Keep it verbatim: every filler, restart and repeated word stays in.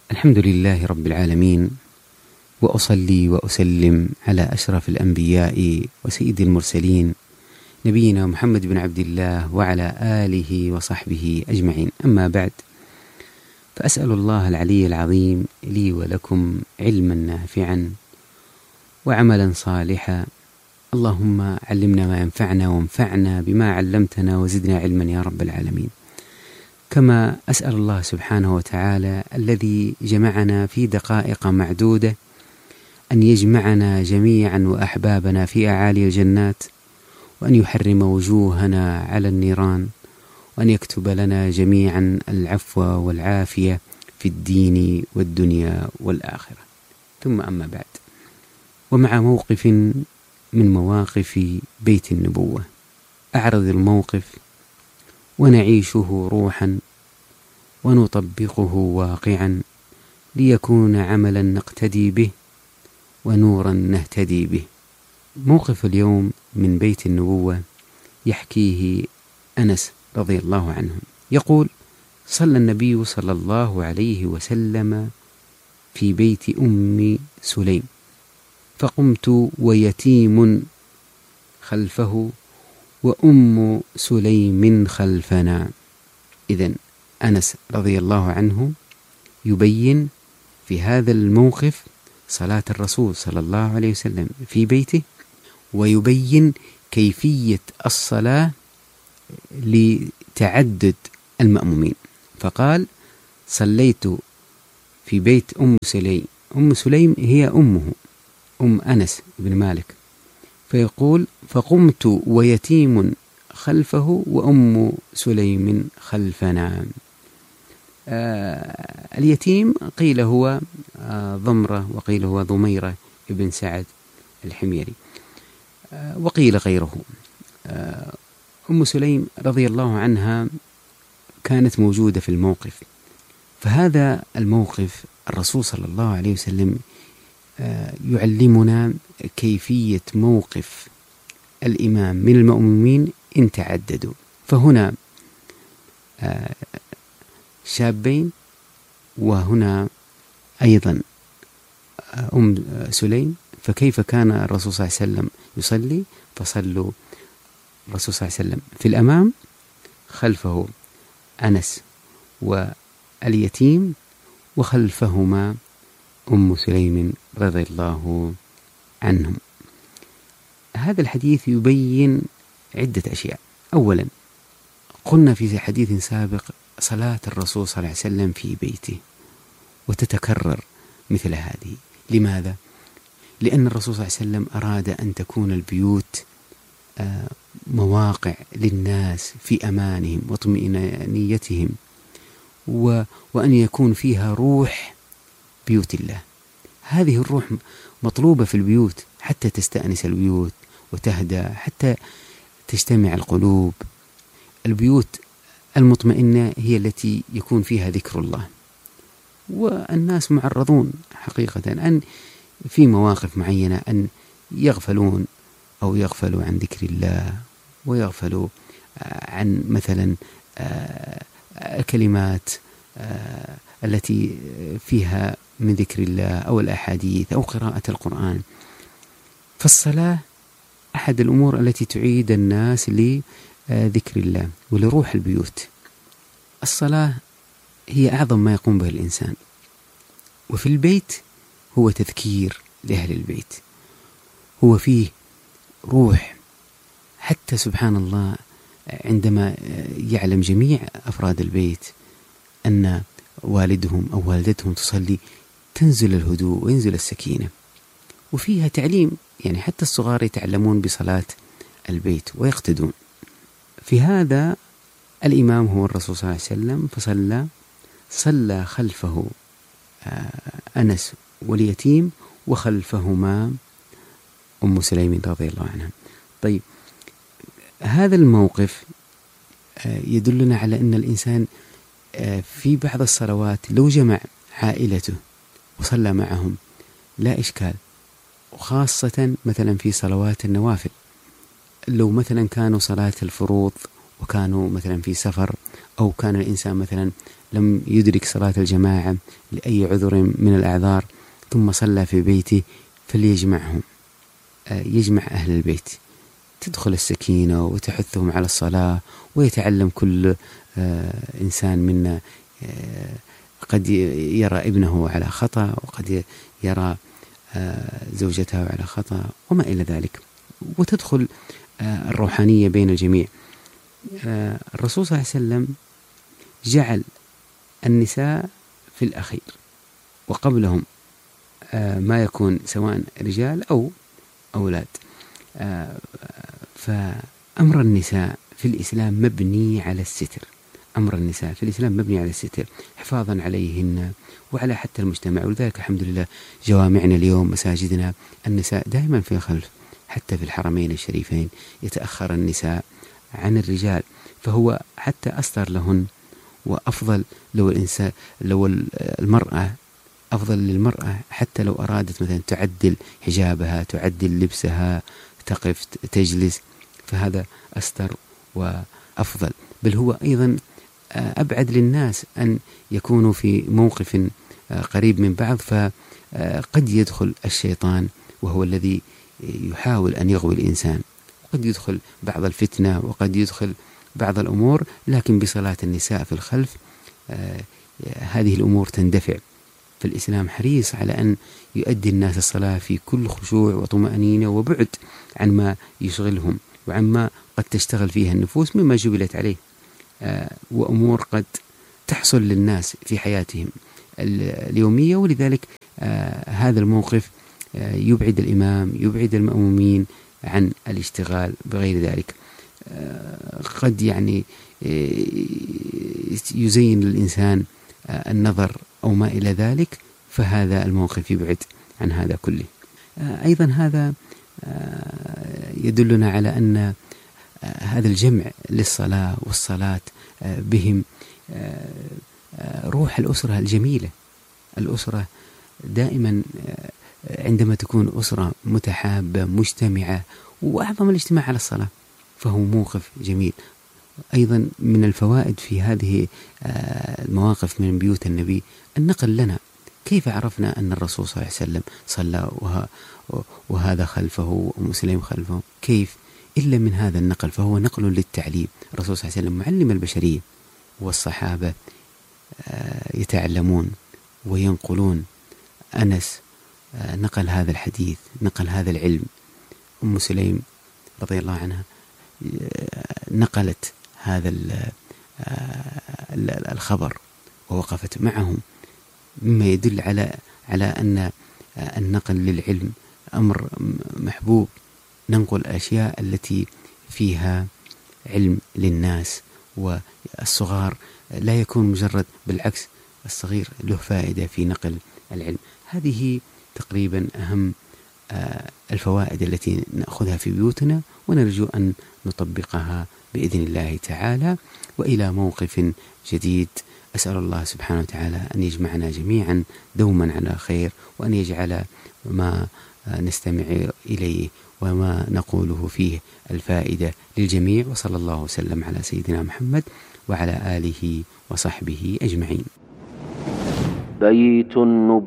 الحمد لله رب العالمين، وأصلي وأسلم على أشرف الأنبياء وسيد المرسلين نبينا محمد بن عبد الله وعلى آله وصحبه أجمعين. أما بعد، فأسأل الله العلي العظيم لي ولكم علما نافعا وعملا صالحا. اللهم علمنا ما ينفعنا وانفعنا بما علمتنا وزدنا علما يا رب العالمين. كما أسأل الله سبحانه وتعالى الذي جمعنا في دقائق معدودة أن يجمعنا جميعا وأحبابنا في أعالي الجنات، وأن يحرم وجوهنا على النيران، وأن يكتب لنا جميعا العفو والعافية في الدين والدنيا والآخرة. ثم أما بعد، ومع موقف من مواقف بيت النبوة، أعرض الموقف ونعيشه روحا ونطبقه واقعا ليكون عملا نقتدي به ونورا نهتدي به. موقف اليوم من بيت النبوة يحكيه أنس رضي الله عنه، يقول: صلى النبي صلى الله عليه وسلم في بيت أم سليم، فقمت ويتيم خلفه وأم سليم خلفنا. إذن أنس رضي الله عنه يبين في هذا الموقف صلاة الرسول صلى الله عليه وسلم في بيته، ويبين كيفية الصلاة لتعدد المأمومين. فقال: صليت في بيت أم سليم. أم سليم هي أمه، أم أنس بن مالك. فيقول: فقمت ويتيم خلفه وأم سليم خلفنا. آه اليتيم قيل هو آه ضمرة، وقيل هو ضميرة ابن سعد الحميري، آه وقيل غيره. آه أم سليم رضي الله عنها كانت موجودة في الموقف. فهذا الموقف الرسول صلى الله عليه وسلم آه يعلمنا كيفية موقف الإمام من المأمومين إن تعددوا. فهنا آه شابين، وهنا أيضا أم سليم. فكيف كان الرسول صلى الله عليه وسلم يصلي؟ فصلوا الرسول صلى الله عليه وسلم في الأمام، خلفه أنس واليتيم، وخلفهما أم سليم رضي الله عنهم. هذا الحديث يبين عدة أشياء. أولا، قلنا في حديث سابق صلاة الرسول صلى الله عليه وسلم في بيته، وتتكرر مثل هذه. لماذا؟ لأن الرسول صلى الله عليه وسلم أراد أن تكون البيوت مواقع للناس في أمانهم وطمئنانيتهم، وأن يكون فيها روح بيوت الله. هذه الروح مطلوبة في البيوت حتى تستأنس البيوت وتهدى، حتى تجتمع القلوب. البيوت المطمئنة هي التي يكون فيها ذكر الله. والناس معرضون حقيقة أن في مواقف معينة أن يغفلون أو يغفلوا عن ذكر الله، ويغفلوا عن مثلا الكلمات التي فيها من ذكر الله أو الأحاديث أو قراءة القرآن. فالصلاة أحد الأمور التي تعيد الناس لذكر الله ولروح البيوت. الصلاة هي أعظم ما يقوم به الإنسان، وفي البيت هو تذكير لأهل البيت، هو فيه روح. حتى سبحان الله عندما يعلم جميع أفراد البيت أن والدهم أو والدتهم تصلي، تنزل الهدوء وينزل السكينة، وفيها تعليم. يعني حتى الصغار يتعلمون بصلاة البيت ويقتدون. في هذا الإمام هو الرسول صلى الله عليه وسلم، فصلى صلى خلفه أنس واليتيم، وخلفهما أم سليم رضي الله عنها. طيب، هذا الموقف يدلنا على أن الإنسان في بعض الصلوات لو جمع عائلته وصلى معهم لا إشكال، وخاصة مثلا في صلوات النوافل. لو مثلا كانوا صلاة الفروض وكانوا مثلا في سفر، أو كان الإنسان مثلا لم يدرك صلاة الجماعة لأي عذر من الأعذار ثم صلى في بيته فليجمعهم، يجمع أهل البيت، تدخل السكينة وتحثهم على الصلاة، ويتعلم كل إنسان منا قد يرى ابنه على خطأ، وقد يرى زوجته على خطأ وما إلى ذلك، وتدخل الروحانية بين الجميع. الرسول صلى الله عليه وسلم جعل النساء في الأخير، وقبلهم ما يكون سواء رجال أو أولاد. فأمر النساء في الإسلام مبني على الستر، أمر النساء في الإسلام مبني على الستر حفاظا عليهن وعلى حتى المجتمع. ولذلك الحمد لله جوامعنا اليوم، مساجدنا، النساء دائما في الخلف، حتى في الحرمين الشريفين يتأخر النساء عن الرجال، فهو حتى أستر لهن. وأفضل لو الإنسان لو المرأة أفضل للمرأة حتى لو أرادت مثلا تعدل حجابها، تعدل لبسها، تقف، تجلس، فهذا أستر وأفضل. بل هو أيضا أبعد للناس أن يكونوا في موقف قريب من بعض، فقد يدخل الشيطان وهو الذي يحاول أن يغوي الإنسان، وقد يدخل بعض الفتنة، وقد يدخل بعض الأمور، لكن بصلاة النساء في الخلف هذه الأمور تندفع. فالإسلام حريص على أن يؤدي الناس الصلاة في كل خشوع وطمأنينة وبعد عن ما يشغلهم وعما قد تشتغل فيها النفوس مما جبلت عليه، وأمور قد تحصل للناس في حياتهم اليومية. ولذلك هذا الموقف يبعد الإمام، يبعد المأمومين عن الاشتغال بغير ذلك. قد يعني يزين الإنسان النظر أو ما إلى ذلك، فهذا الموقف يبعد عن هذا كله. أيضا هذا يدلنا على أن هذا الجمع للصلاة والصلاة بهم روح الأسرة الجميلة. الأسرة دائما عندما تكون أسرة متحابة مجتمعة، وأعظم الاجتماع على الصلاة، فهو موقف جميل. أيضا من الفوائد في هذه المواقف من بيوت النبي النقل لنا كيف عرفنا أن الرسول صلى الله عليه وسلم صلى وهذا خلفه ومسلم خلفه، كيف إلا من هذا النقل، فهو نقل للتعليم. الرسول صلى الله عليه وسلم معلم البشرية، والصحابة يتعلمون وينقلون. أنس نقل هذا الحديث، نقل هذا العلم. أم سليم رضي الله عنها نقلت هذا الخبر ووقفت معهم، مما يدل على على أن النقل للعلم أمر محبوب. ننقل الأشياء التي فيها علم للناس، والصغار لا يكون مجرد، بالعكس الصغير له فائدة في نقل العلم. هذه تقريبا أهم الفوائد التي نأخذها في بيوتنا، ونرجو أن نطبقها بإذن الله تعالى. وإلى موقف جديد، أسأل الله سبحانه وتعالى أن يجمعنا جميعا دوما على خير، وأن يجعل ما نستمع إليه وما نقوله فيه الفائدة للجميع. وصلى الله وسلم على سيدنا محمد وعلى آله وصحبه أجمعين. بيت النبوة.